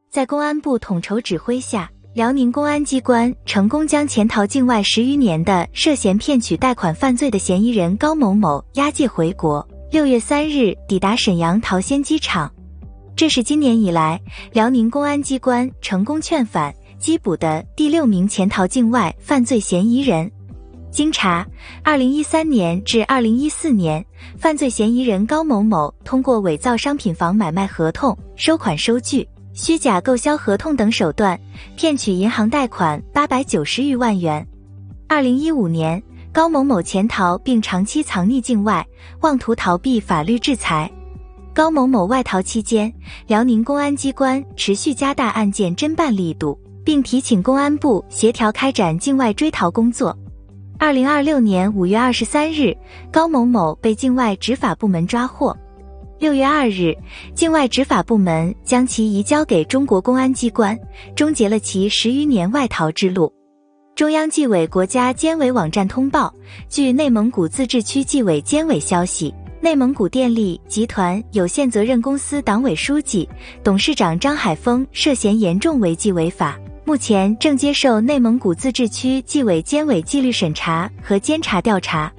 在公安部统筹指挥下，辽宁公安机关成功将潜逃境外10余年的涉嫌骗取贷款犯罪的嫌疑人高某某押解回国。6月3日抵达沈阳桃仙机场。这是今年以来辽宁公安机关成功劝返、缉捕的第6名潜逃境外犯罪嫌疑人。经查，2013年至2014年，犯罪嫌疑人高某某通过伪造商品房买卖合同、收款收据、虚假购销合同等手段，骗取银行贷款890余万元。2015年，高某某潜逃并长期藏匿境外，妄图逃避法律制裁。高某某外逃期间，辽宁公安机关持续加大案件侦办力度，并提请公安部协调开展境外追逃工作。2026年5月23日，高某某被境外执法部门抓获。6月2日，境外执法部门将其移交给中国公安机关，终结了其10余年外逃之路。中央纪委国家监委网站通报，据内蒙古自治区纪委监委消息，内蒙古电力集团有限责任公司党委书记、董事长张海峰涉嫌严重违纪违法，目前正接受内蒙古自治区纪委监委纪律审查和监察调查。